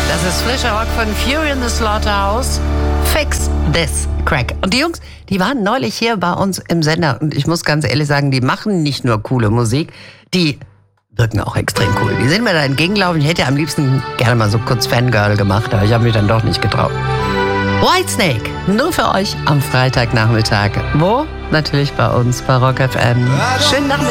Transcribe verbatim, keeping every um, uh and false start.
Das ist frischer Rock von Fury in the Slaughterhouse. Fix this crack. Und die Jungs, die waren neulich hier bei uns im Sender. Und ich muss ganz ehrlich sagen, die machen nicht nur coole Musik, die wirken auch extrem cool. Die sind mir da entgegengelaufen. Ich hätte am liebsten gerne mal so kurz Fangirl gemacht, aber ich habe mich dann doch nicht getraut. Whitesnake, nur für euch am Freitagnachmittag. Wo? Natürlich bei uns bei Rock F M. Schönen Nachmittag.